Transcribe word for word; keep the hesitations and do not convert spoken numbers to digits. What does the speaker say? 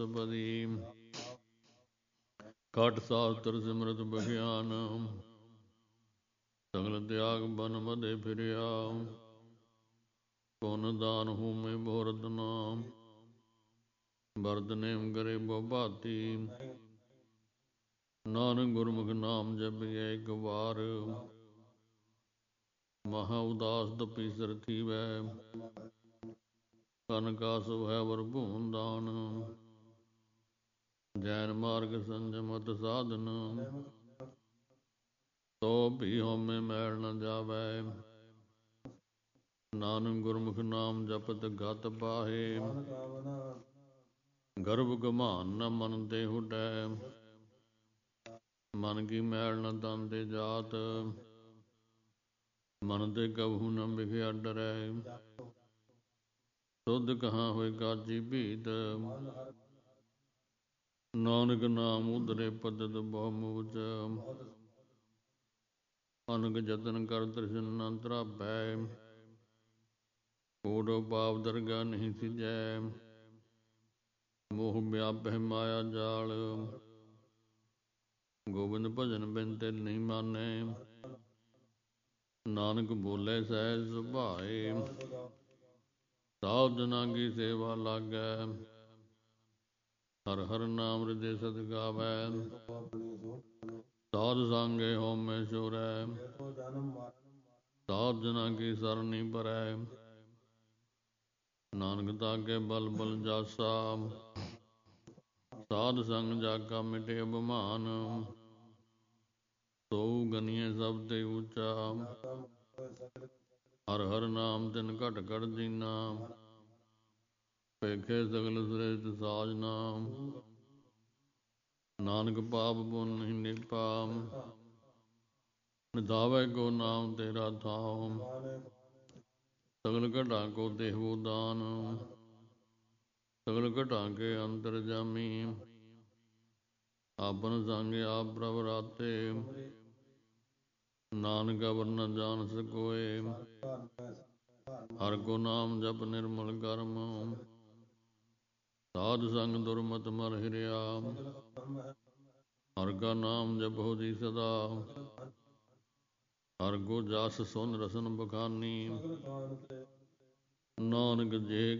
ਬਨਸਪਤੀ ਘਟ ਸਾਸਤਰ ਸਿਮਰਤ ਬਖਿਆਨ ਸਗਲ ਤਿਆਗ ਬਨ ਮਦੇ ਫਿਰਿਆ ਪੁਨ ਦਾਨ ਹੂਮੇ ਬੋਰਤ ਨਾਮ ਬਰਦ ਨੇਮ ਕਰੇ ਬਹੁ ਭਾਤੀ ਨਾਨਕ ਗੁਰਮੁਖ ਨਾਮ ਜਪਿਐ ਇੱਕ ਵਾਰ ਮਹਾ ਉਦਾਸ ਤਪੀ ਸਿਰ ਥੀਵੈ ਕਨ ਕਾ ਸੋ ਹੈ ਵਰ ਭੂਨ ਦਾਨ ਜੈਨ ਮਾਰਗ ਸੰਜਮਤ ਸਾਧਨ ਤੋ ਭੀ ਹਉਮੈ ਮੈਲ ਨ ਜਾਵੈ ਨਾਨਕ ਗੁਰਮੁਖ ਨਾਮ ਜਪਤ ਗਤ ਪਾਹੇ ਗਰਭ ਗਮਾਨ ਨ ਮਨ ਤੇ ਹੁਟੈ ਮਨ ਕੀ ਮੈਲ ਨ ਤਨ ਤੇ ਜਾਤ ਮਨ ਤੇ ਕਬਹੂ ਨ ਵਿਖਿਆ ਡਰੈ ਸੁਧ ਕਹਾਂ ਹੋਇ ਕਾਜੀ ਭੀਤ ਨਾਨਕ ਨਾਮ ਉਦਰੇ ਪਦਤ ਬਹੁ ਮੂਚ ਅਨਕ ਜਤਨ ਕਰ ਤ੍ਰਿਸ਼ਨ ਨ ਤਰਾਪੈ ਕੋਟਿ ਪਾਪ ਦਰਗਾਹ ਨਹੀਂ ਸਿਜੈ ਮੋਹ ਵਿਆਪੈ ਮਾਇਆ ਜਾਲ ਗੋਬਿੰਦ ਭਜਨ ਬਿਨ ਤਿਲ ਨਹੀਂ ਮਾਨੈ ਨਾਨਕ ਬੋਲੇ ਸਹਿਜ ਸੁਭਾਏ ਸਾਧ ਜਨਾਂ ਕੀ ਸੇਵਾ ਲਾਗੈ ਹਰ ਹਰ ਨਾਮ ਹਿਰਦੇ ਸਦ ਗਾਵੈ ਸਾਧ ਸੰਗੇ ਹਉਮੈ ਛੁਰੈ ਸਾਧ ਜਨਾਂ ਕੀ ਸਰਣੀ ਭਰੈ ਨਾਨਕ ਤਾਕੇ ਬਲ ਬਲ ਜਾਸਾ ਸਾਧ ਸੰਗ ਜਾਕਾ ਮਿਟੇ ਅਭਿਮਾਨ ਸੋ ਗਨੀਏ ਸਭ ਤੇ ਊਚਾ ਹਰ ਹਰ ਨਾਮ ਤਿਨ ਘਟ ਘਟ ਦੀਨਾ ਭੇਖੇ ਸਗਲ ਸ੍ਰੇਸ਼ਟ ਸਾਜ ਨਾਮ ਨਾਨਕ ਪਾਪ ਪੁਨ ਨਹੀਂ ਨਿਪਾ ਨਿਧਾਵੈ ਕੋ ਨਾਮ ਤੇਰਾ ਥਾਉ ਸਗਲ ਘਟਾਂ ਕੋ ਦੇਹੁ ਦਾਨ ਸਗਲ ਘਟਾਂ ਕੇ ਅੰਤਰ ਜਾਮੀ ਆਪਨ ਸੰਗ ਆਪ ਪ੍ਰਭ ਰਾਤੇ ਨਾਨਕ ਅਵਰ ਨ ਜਾਣ ਸਕੋਏ ਹਰਿ ਕੋ ਨਾਮ ਜਪ ਨਿਰਮਲ ਕਰਮ ਸਾਧ ਸੰਗ ਦੁਰਮਤ ਮਰ ਹਿਰਿਆ ਹਰਿ ਕਾ ਨਾਮ ਜਪੋ ਜੀ ਸਦਾ ਹਰਿ ਕੋ ਜਸ ਸੁਨ ਰਸਨ ਬਖਾਨੀ ਨਾਨਕ ਜੇ